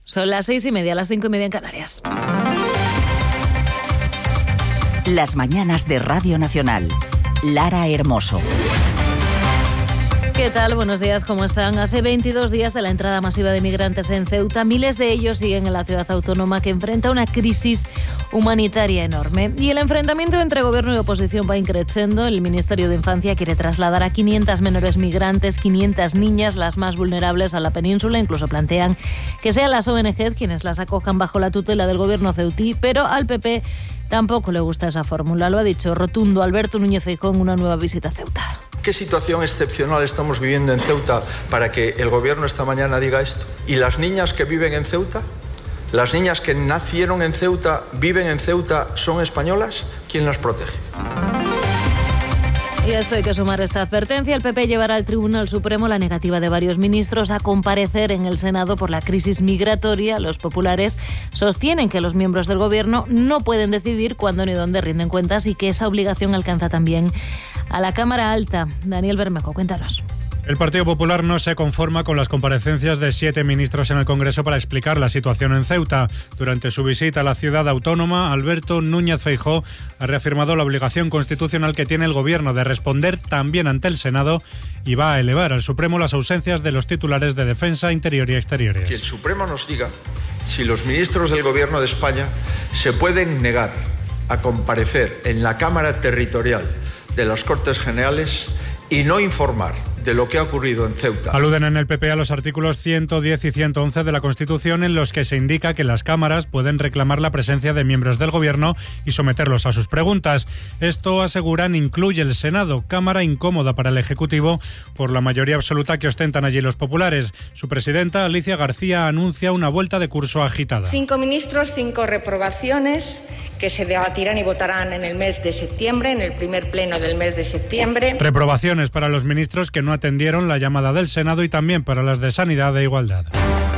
Son las 6:30, las 5:30 en Canarias. Las mañanas de Radio Nacional. Lara Hermoso. ¿Qué tal? Buenos días, ¿cómo están? Hace 22 días de la entrada masiva de migrantes en Ceuta, miles de ellos siguen en la ciudad autónoma que enfrenta una crisis humanitaria enorme. Y el enfrentamiento entre gobierno y oposición va increciendo. El Ministerio de Infancia quiere trasladar a 500 menores migrantes, 500 niñas, las más vulnerables, a la península. Incluso plantean que sean las ONGs quienes las acojan bajo la tutela del gobierno ceutí, pero al PP tampoco le gusta esa fórmula. Lo ha dicho rotundo Alberto Núñez Feijóo en una nueva visita a Ceuta. ¿Qué situación excepcional estamos viviendo en Ceuta para que el gobierno esta mañana diga esto? ¿Y las niñas que viven en Ceuta? ¿Las niñas que nacieron en Ceuta, viven en Ceuta, son españolas? ¿Quién las protege? Y a esto hay que sumar esta advertencia. El PP llevará al Tribunal Supremo la negativa de varios ministros a comparecer en el Senado por la crisis migratoria. Los populares sostienen que los miembros del Gobierno no pueden decidir cuándo ni dónde rinden cuentas y que esa obligación alcanza también a la Cámara Alta. Daniel Bermejo, cuéntanos. El Partido Popular no se conforma con las comparecencias de 7 ministros en el Congreso para explicar la situación en Ceuta. Durante su visita a la ciudad autónoma, Alberto Núñez Feijóo ha reafirmado la obligación constitucional que tiene el Gobierno de responder también ante el Senado y va a elevar al Supremo las ausencias de los titulares de Defensa, Interior y Exteriores. Que el Supremo nos diga si los ministros del Gobierno de España se pueden negar a comparecer en la Cámara Territorial de las Cortes Generales y no informar de lo que ha ocurrido en Ceuta. Aluden en el PP a los artículos 110 y 111 de la Constitución en los que se indica que las cámaras pueden reclamar la presencia de miembros del Gobierno y someterlos a sus preguntas. Esto, aseguran, incluye el Senado, cámara incómoda para el Ejecutivo por la mayoría absoluta que ostentan allí los populares. Su presidenta, Alicia García, anuncia una vuelta de curso agitada. 5 ministros, 5 reprobaciones que se debatirán y votarán en el mes de septiembre, en el primer pleno del mes de septiembre. Reprobaciones para los ministros que no atendieron la llamada del Senado y también para las de Sanidad e Igualdad.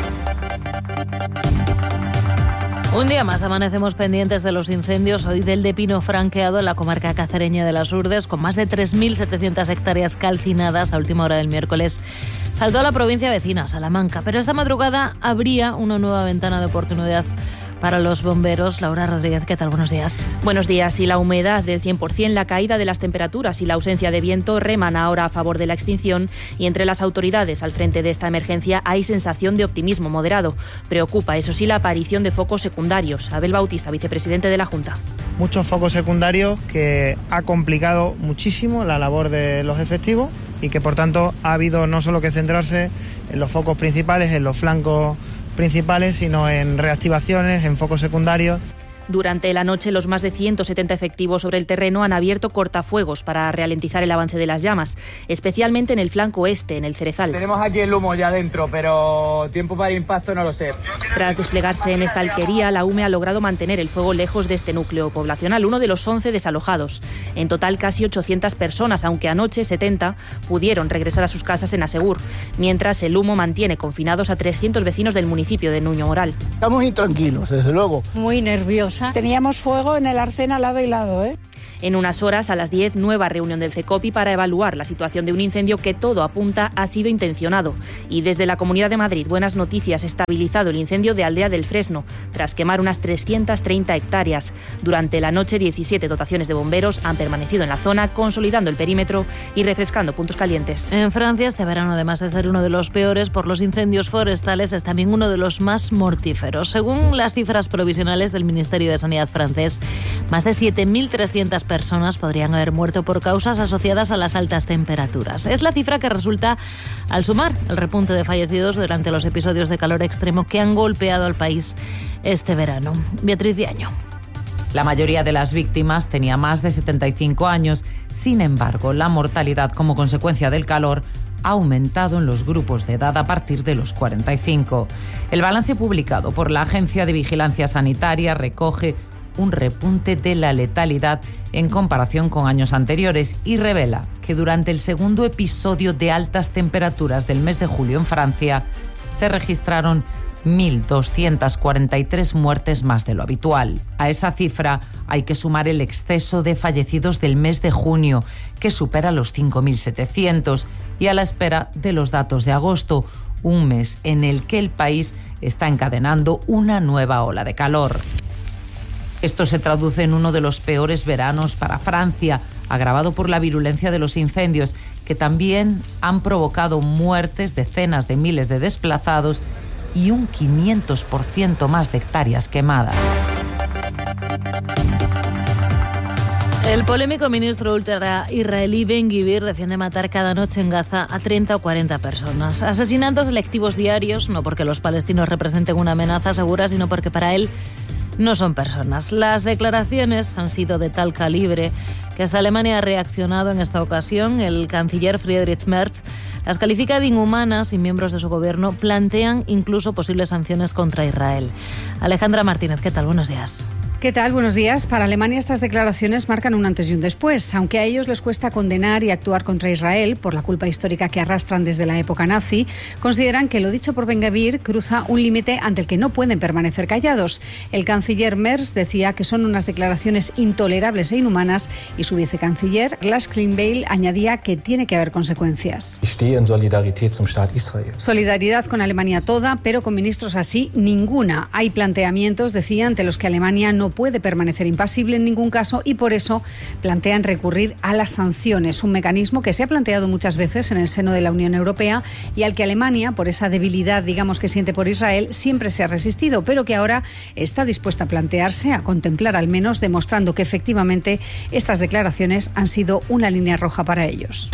Un día más amanecemos pendientes de los incendios, hoy del de pino franqueado en la comarca cacereña de las Urdes, con más de 3.700 hectáreas calcinadas a última hora del miércoles. Saltó a la provincia vecina, Salamanca, pero esta madrugada habría una nueva ventana de oportunidad para los bomberos. Laura Rodríguez, ¿qué tal? Buenos días. Buenos días. Y la humedad del 100%, la caída de las temperaturas y la ausencia de viento reman ahora a favor de la extinción, y entre las autoridades al frente de esta emergencia hay sensación de optimismo moderado. Preocupa, eso sí, la aparición de focos secundarios. Abel Bautista, vicepresidente de la Junta. Muchos focos secundarios que ha complicado muchísimo la labor de los efectivos y que por tanto ha habido no solo que centrarse en los focos principales, en los flancos principales, sino en reactivaciones, en focos secundarios. Durante la noche, los más de 170 efectivos sobre el terreno han abierto cortafuegos para ralentizar el avance de las llamas, especialmente en el flanco este, en el Cerezal. Tenemos aquí el humo ya dentro, pero tiempo para impacto no lo sé. Tras desplegarse en esta alquería, la UME ha logrado mantener el fuego lejos de este núcleo poblacional, uno de los 11 desalojados. En total, casi 800 personas, aunque anoche 70 pudieron regresar a sus casas en Asegur, mientras el humo mantiene confinados a 300 vecinos del municipio de Nuño Moral. Estamos intranquilos, desde luego. Muy nerviosos. Teníamos fuego en el arcén al lado y lado, ¿eh? En unas horas, a las 10, nueva reunión del CECOPI para evaluar la situación de un incendio que todo apunta ha sido intencionado. Y desde la Comunidad de Madrid, buenas noticias, estabilizado el incendio de Aldea del Fresno, tras quemar unas 330 hectáreas. Durante la noche, 17 dotaciones de bomberos han permanecido en la zona, consolidando el perímetro y refrescando puntos calientes. En Francia, este verano, además de ser uno de los peores por los incendios forestales, es también uno de los más mortíferos. Según las cifras provisionales del Ministerio de Sanidad francés, más de 7.300 personas podrían haber muerto por causas asociadas a las altas temperaturas. Es la cifra que resulta al sumar el repunte de fallecidos durante los episodios de calor extremo que han golpeado al país este verano. Beatriz Diaño. La mayoría de las víctimas tenía más de 75 años. Sin embargo, la mortalidad como consecuencia del calor ha aumentado en los grupos de edad a partir de los 45. El balance publicado por la Agencia de Vigilancia Sanitaria recoge un repunte de la letalidad en comparación con años anteriores y revela que durante el segundo episodio de altas temperaturas del mes de julio en Francia se registraron 1.243 muertes más de lo habitual. A esa cifra hay que sumar el exceso de fallecidos del mes de junio, que supera los 5.700, y a la espera de los datos de agosto, un mes en el que el país está encadenando una nueva ola de calor. Esto se traduce en uno de los peores veranos para Francia, agravado por la virulencia de los incendios, que también han provocado muertes, decenas de miles de desplazados y un 500% más de hectáreas quemadas. El polémico ministro ultra-israelí Ben Gvir defiende matar cada noche en Gaza a 30 o 40 personas. Asesinatos selectivos diarios, no porque los palestinos representen una amenaza segura, sino porque para él no son personas. Las declaraciones han sido de tal calibre que hasta Alemania ha reaccionado en esta ocasión. El canciller Friedrich Merz las califica de inhumanas y miembros de su gobierno plantean incluso posibles sanciones contra Israel. Alejandra Martínez, ¿qué tal? Buenos días. ¿Qué tal? Buenos días. Para Alemania estas declaraciones marcan un antes y un después. Aunque a ellos les cuesta condenar y actuar contra Israel por la culpa histórica que arrastran desde la época nazi, consideran que lo dicho por Ben Gvir cruza un límite ante el que no pueden permanecer callados. El canciller Merz decía que son unas declaraciones intolerables e inhumanas y su vicecanciller Lars Klingbeil añadía que tiene que haber consecuencias. Solidaridad con Alemania toda, pero con ministros así ninguna. Hay planteamientos, decía, ante los que Alemania no puede permanecer impasible en ningún caso y por eso plantean recurrir a las sanciones, un mecanismo que se ha planteado muchas veces en el seno de la Unión Europea y al que Alemania, por esa debilidad, digamos, que siente por Israel, siempre se ha resistido, pero que ahora está dispuesta a plantearse, a contemplar al menos, demostrando que efectivamente estas declaraciones han sido una línea roja para ellos.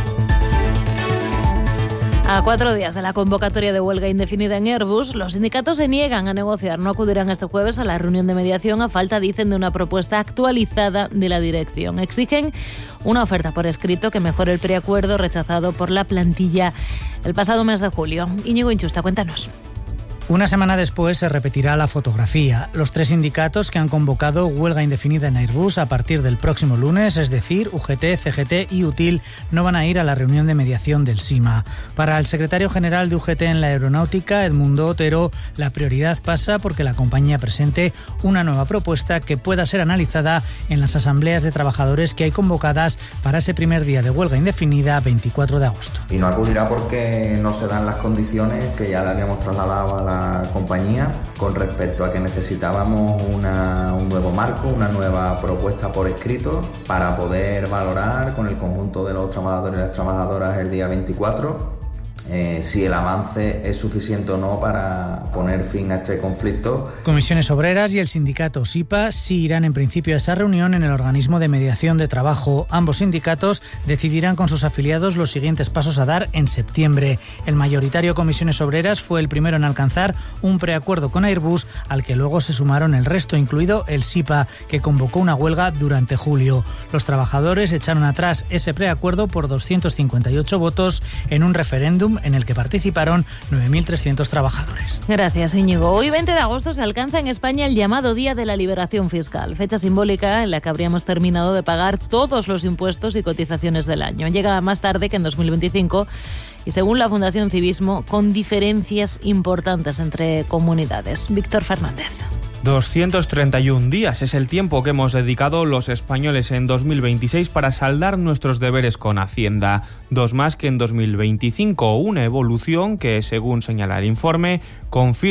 A 4 días de la convocatoria de huelga indefinida en Airbus, los sindicatos se niegan a negociar. No acudirán este jueves a la reunión de mediación a falta, dicen, de una propuesta actualizada de la dirección. Exigen una oferta por escrito que mejore el preacuerdo rechazado por la plantilla el pasado mes de julio. Íñigo Inchusta, cuéntanos. Una semana después se repetirá la fotografía. Los 3 sindicatos que han convocado huelga indefinida en Airbus a partir del próximo lunes, es decir, UGT, CGT y UTIL, no van a ir a la reunión de mediación del SIMA. Para el secretario general de UGT en la aeronáutica, Edmundo Otero, la prioridad pasa porque la compañía presente una nueva propuesta que pueda ser analizada en las asambleas de trabajadores que hay convocadas para ese primer día de huelga indefinida, 24 de agosto. Y no acudirá porque no se dan las condiciones que ya le habíamos trasladado a la compañía con respecto a que necesitábamos un nuevo marco, una nueva propuesta por escrito para poder valorar con el conjunto de los trabajadores y las trabajadoras el día 24 si el avance es suficiente o no para poner fin a este conflicto. Comisiones Obreras y el sindicato SIPA sí irán en principio a esa reunión en el organismo de mediación de trabajo. Ambos sindicatos decidirán con sus afiliados los siguientes pasos a dar en septiembre. El mayoritario Comisiones Obreras fue el primero en alcanzar un preacuerdo con Airbus, al que luego se sumaron el resto, incluido el SIPA, que convocó una huelga durante julio. Los trabajadores echaron atrás ese preacuerdo por 258 votos en un referéndum en el que participaron 9.300 trabajadores. Gracias, Íñigo. Hoy, 20 de agosto, se alcanza en España el llamado Día de la Liberación Fiscal, fecha simbólica en la que habríamos terminado de pagar todos los impuestos y cotizaciones del año. Llega más tarde que en 2025 y, según la Fundación Civismo, con diferencias importantes entre comunidades. Víctor Fernández. 231 días es el tiempo que hemos dedicado los españoles en 2026 para saldar nuestros deberes con Hacienda. 2 más que en 2025, una evolución que, según señala el informe, confirma